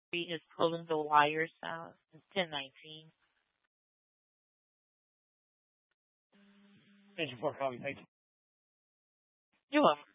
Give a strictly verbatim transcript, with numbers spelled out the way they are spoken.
is pulling the wires out. It's ten nineteen. Thank you for calling. Thank you. You're welcome.